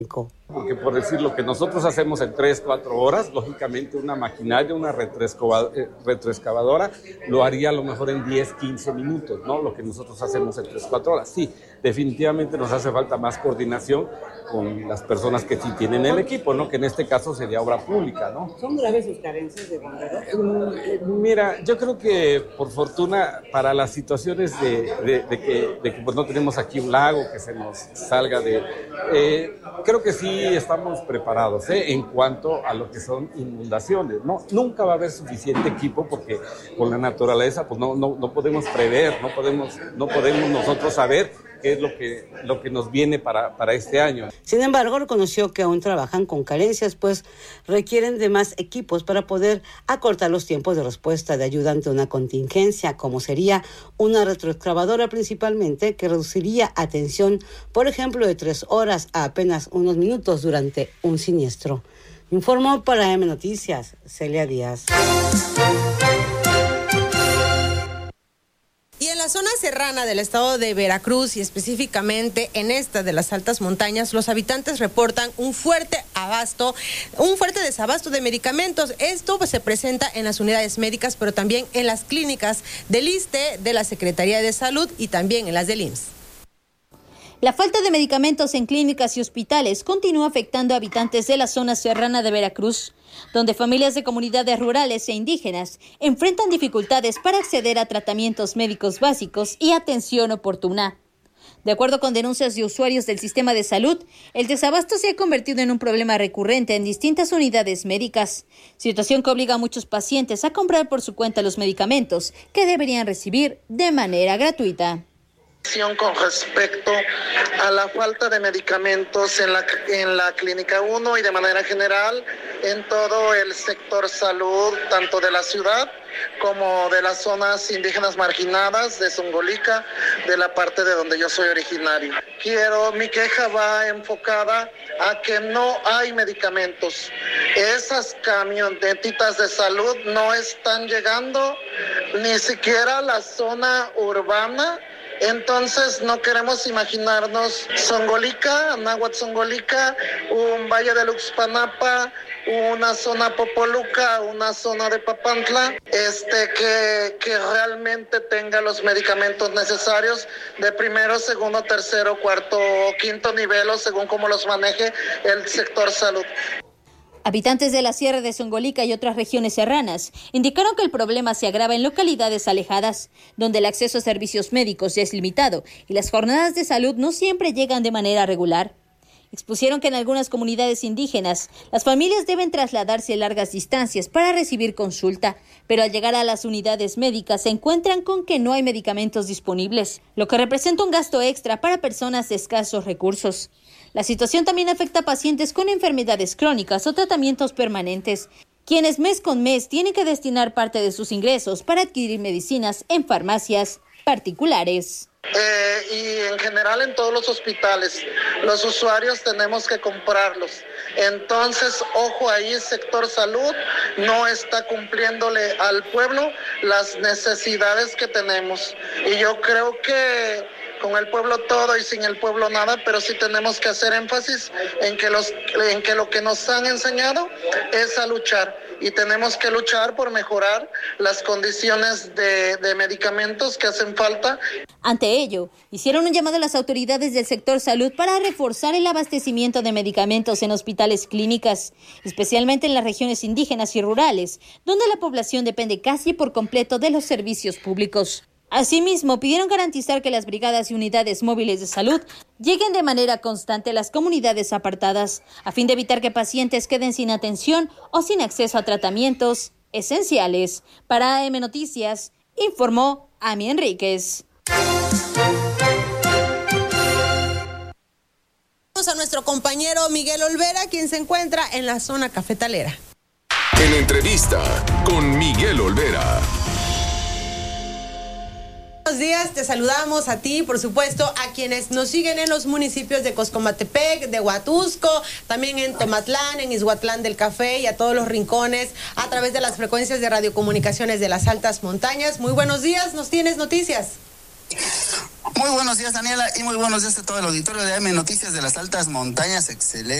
Porque por decir lo que nosotros hacemos en 3-4 horas, lógicamente una maquinaria, una retroexcavadora, lo haría a lo mejor en 10-15 minutos, ¿no? Lo que nosotros hacemos en 3-4 horas. Sí, definitivamente nos hace falta más coordinación con las personas que sí tienen el equipo, ¿no? Que en este caso sería obra pública, ¿no? ¿Son graves sus carencias de bomberos? Mira, yo creo que por fortuna para las situaciones de que pues no tenemos aquí un lago que se nos salga creo que sí estamos preparados en cuanto a lo que son inundaciones, ¿no? Nunca va a haber suficiente equipo porque con la naturaleza pues no podemos prever, no podemos nosotros saber qué es lo que nos viene para este año. Sin embargo, reconoció que aún trabajan con carencias, pues requieren de más equipos para poder acortar los tiempos de respuesta de ayuda ante una contingencia, como sería una retroexcavadora principalmente, que reduciría atención, por ejemplo, de 3 horas a apenas unos minutos durante un siniestro. Informó para M Noticias, Celia Díaz. Y en la zona serrana del estado de Veracruz y específicamente en esta de las altas montañas, los habitantes reportan un fuerte desabasto de medicamentos. Esto se presenta en las unidades médicas, pero también en las clínicas del ISSSTE, de la Secretaría de Salud y también en las del IMSS. La falta de medicamentos en clínicas y hospitales continúa afectando a habitantes de la zona serrana de Veracruz, donde familias de comunidades rurales e indígenas enfrentan dificultades para acceder a tratamientos médicos básicos y atención oportuna. De acuerdo con denuncias de usuarios del sistema de salud, el desabasto se ha convertido en un problema recurrente en distintas unidades médicas, situación que obliga a muchos pacientes a comprar por su cuenta los medicamentos que deberían recibir de manera gratuita. Con respecto a la falta de medicamentos en la Clínica 1 y de manera general en todo el sector salud, tanto de la ciudad como de las zonas indígenas marginadas de Zongolica, de la parte de donde yo soy originario. Mi queja va enfocada a que no hay medicamentos. Esas camionetitas de salud no están llegando ni siquiera a la zona urbana. Entonces no queremos imaginarnos Zongolica, Anáhuac Zongolica, un valle de Luxpanapa, una zona Popoluca, una zona de Papantla, que realmente tenga los medicamentos necesarios de primero, segundo, tercero, cuarto o quinto nivel, o según cómo los maneje el sector salud. Habitantes de la Sierra de Zongolica y otras regiones serranas indicaron que el problema se agrava en localidades alejadas, donde el acceso a servicios médicos ya es limitado y las jornadas de salud no siempre llegan de manera regular. Expusieron que en algunas comunidades indígenas, las familias deben trasladarse a largas distancias para recibir consulta, pero al llegar a las unidades médicas se encuentran con que no hay medicamentos disponibles, lo que representa un gasto extra para personas de escasos recursos. La situación también afecta a pacientes con enfermedades crónicas o tratamientos permanentes, quienes mes con mes tienen que destinar parte de sus ingresos para adquirir medicinas en farmacias particulares. Y en general en todos los hospitales, los usuarios tenemos que comprarlos. Entonces, ojo ahí, sector salud no está cumpliéndole al pueblo las necesidades que tenemos. Y yo creo que con el pueblo todo y sin el pueblo nada, pero sí tenemos que hacer énfasis en que lo que nos han enseñado es a luchar. Y tenemos que luchar por mejorar las condiciones de medicamentos que hacen falta. Ante ello, hicieron un llamado a las autoridades del sector salud para reforzar el abastecimiento de medicamentos en hospitales clínicas, especialmente en las regiones indígenas y rurales, donde la población depende casi por completo de los servicios públicos. Asimismo, pidieron garantizar que las brigadas y unidades móviles de salud lleguen de manera constante a las comunidades apartadas, a fin de evitar que pacientes queden sin atención o sin acceso a tratamientos esenciales. Para AM Noticias, informó Ami Enríquez. Vamos a nuestro compañero Miguel Olvera, quien se encuentra en la zona cafetalera. En entrevista con Miguel Olvera. Buenos días, te saludamos a ti, por supuesto, a quienes nos siguen en los municipios de Coscomatepec, de Huatusco, también en Tomatlán, en Izhuatlán del Café y a todos los rincones a través de las frecuencias de radiocomunicaciones de las altas montañas. Muy buenos días, ¿nos tienes noticias? Muy buenos días, Daniela, y muy buenos días a todo el auditorio de AM Noticias de las Altas Montañas. Excelente